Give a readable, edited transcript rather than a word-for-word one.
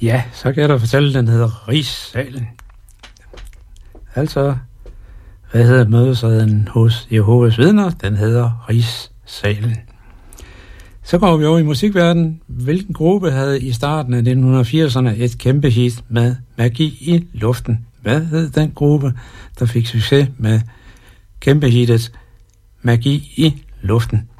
Ja, så kan jeg da fortælle, den hedder Rigssalen. Altså, hvad hedder mødesreden hos Jehovas vidner? Den hedder Rigssalen. Så går vi over i musikverdenen. Hvilken gruppe havde i starten af 1980'erne et kæmpe hit med Magi i luften? Hvad hed den gruppe, der fik succes med kæmpe hitet Magi i luften?